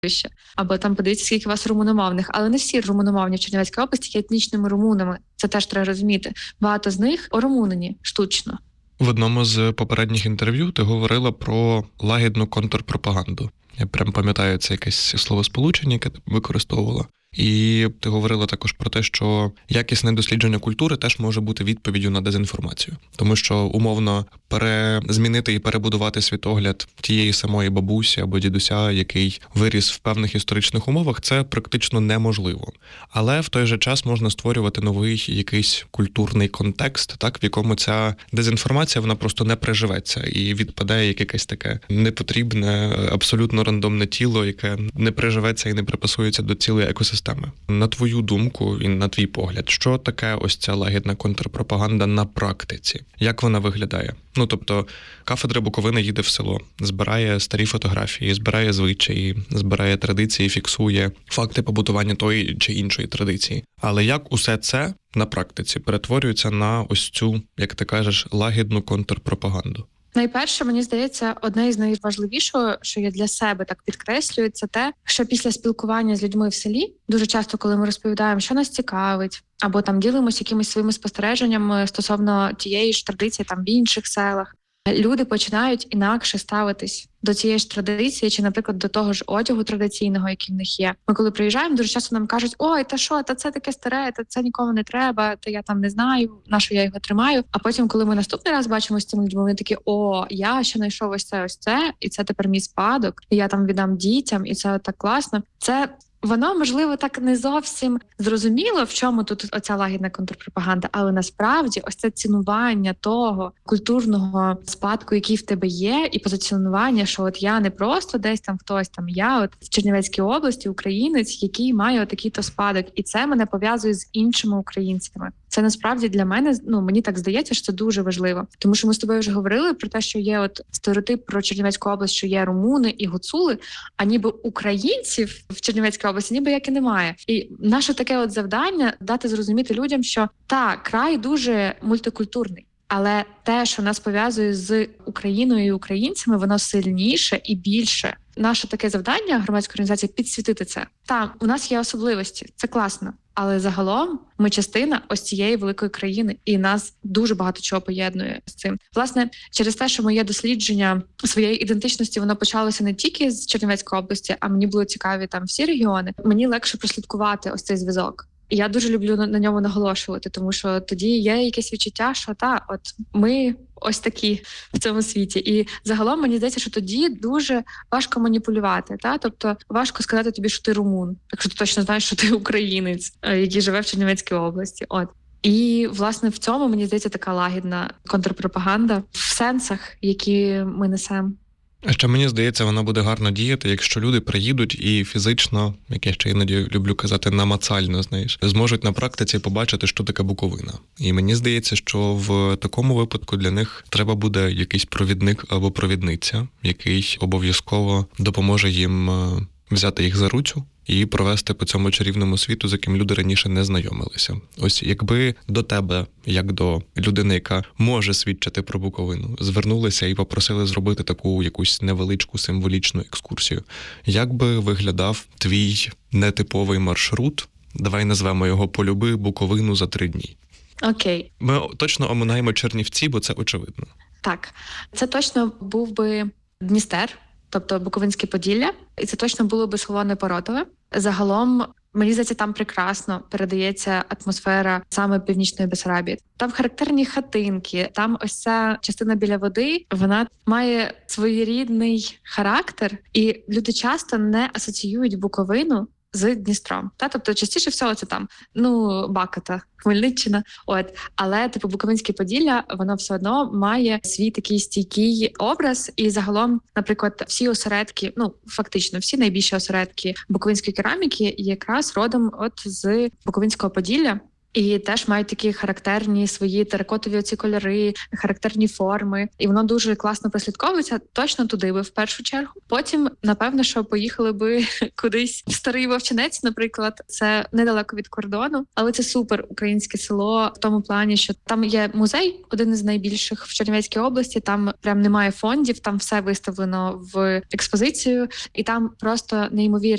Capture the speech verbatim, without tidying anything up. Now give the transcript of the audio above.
ще. Або там подивіться, скільки у вас румуномовних. Але не всі румуномовні в Чернівецькій області є етнічними румунами. Це теж треба розуміти. Багато з них орумунені штучно. В одному з попередніх інтерв'ю ти говорила про лагідну контрпропаганду. Я прям пам'ятаю це якесь словосполучення, яке ти використовувала. І ти говорила також про те, що якісне дослідження культури теж може бути відповіддю на дезінформацію. Тому що, умовно, перезмінити і перебудувати світогляд тієї самої бабусі або дідуся, який виріс в певних історичних умовах, це практично неможливо. Але в той же час можна створювати новий якийсь культурний контекст, так, в якому ця дезінформація, вона просто не приживеться і відпадає як якесь таке непотрібне, абсолютно рандомне тіло, яке не приживеться і не припасується до цілої екосистеми. На твою думку і на твій погляд, що таке ось ця лагідна контрпропаганда на практиці? Як вона виглядає? Ну, тобто, кафедра Буковини їде в село, збирає старі фотографії, збирає звичаї, збирає традиції, фіксує факти побудування тої чи іншої традиції. Але як усе це на практиці перетворюється на ось цю, як ти кажеш, лагідну контрпропаганду? Найперше, мені здається, одне із найважливішого, що я для себе так підкреслюю, це те, що після спілкування з людьми в селі, дуже часто, коли ми розповідаємо, що нас цікавить, або там ділимося якимись своїми спостереженнями стосовно тієї ж традиції там в інших селах, люди починають інакше ставитись до цієї ж традиції, чи, наприклад, до того ж одягу традиційного, який в них є. Ми коли приїжджаємо, дуже часто нам кажуть: ой, та що, та це таке старе, та це нікому не треба, та я там не знаю, на що я його тримаю. А потім, коли ми наступний раз бачимося з цими людьми, вони такі: о, я ще знайшов ось це, ось це, і це тепер мій спадок, і я там віддам дітям, і це так класно. Це воно, можливо, так не зовсім зрозуміло, в чому тут оця лагідна контрпропаганда, але насправді ось це цінування того культурного спадку, який в тебе є, і позиціонування, що от я не просто десь там хтось там, я от в Чернівецькій області українець, який має отакий-то спадок, і це мене пов'язує з іншими українцями. Це насправді для мене, ну, мені так здається, що це дуже важливо. Тому що ми з тобою вже говорили про те, що є от стереотип про Чернівецьку область, що є румуни і гуцули, а ніби українців в Чернівецькій області ніби як і немає. І наше таке от завдання – дати зрозуміти людям, що так, край дуже мультикультурний, але те, що нас пов'язує з Україною і українцями, воно сильніше і більше. Наше таке завдання громадської організації – підсвітити це. Так, у нас є особливості, це класно, але загалом ми частина ось цієї великої країни, і нас дуже багато чого поєднує з цим. Власне, через те, що моє дослідження своєї ідентичності, воно почалося не тільки з Чернівецької області, а мені було цікаві там всі регіони, мені легше прослідкувати ось цей зв'язок. І я дуже люблю на ньому наголошувати, тому що тоді є якесь відчуття, що та, от ми ось такі в цьому світі. І загалом мені здається, що тоді дуже важко маніпулювати. Та? Тобто важко сказати тобі, що ти румун, якщо ти точно знаєш, що ти українець, який живе в Чернівецькій області. От. І, власне, в цьому, мені здається, така лагідна контрпропаганда в сенсах, які ми несемо. А ще мені здається, вона буде гарно діяти, якщо люди приїдуть і фізично, як я ще іноді люблю казати, намацально, знаєш, зможуть на практиці побачити, що таке Буковина. І мені здається, що в такому випадку для них треба буде якийсь провідник або провідниця, який обов'язково допоможе їм взяти їх за руцю і провести по цьому чарівному світу, з яким люди раніше не знайомилися. Ось якби до тебе, як до людини, яка може свідчити про Буковину, звернулися і попросили зробити таку якусь невеличку символічну екскурсію, як би виглядав твій нетиповий маршрут? Давай назвемо його «Полюби Буковину за три дні». Окей. Ми точно оминаємо Чернівці, бо це очевидно. Так, це точно був би Дністер, тобто Буковинське Поділля, і це точно було би село Непоротове. Загалом, мені здається, там прекрасно передається атмосфера саме Північної Бессарабії. Там характерні хатинки, там ось ця частина біля води, вона має своєрідний характер, і люди часто не асоціюють Буковину з Дністром. Та? Тобто частіше всього це там, ну, Баката, Хмельниччина. От. Але, типу, Буковинське Поділля, воно все одно має свій такий стійкий образ. І загалом, наприклад, всі осередки, ну, фактично, всі найбільші осередки буковинської кераміки є якраз родом от з Буковинського Поділля. і теж мають такі характерні свої теракотові оці кольори, характерні форми. І воно дуже класно прослідковується. Точно туди би в першу чергу. Потім, напевно, що поїхали би кудись в Старий Вовчинець, наприклад. Це недалеко від кордону, але це супер українське село в тому плані, що там є музей, один із найбільших в Чернівецькій області. Там прям немає фондів, там все виставлено в експозицію, і там просто неймовірні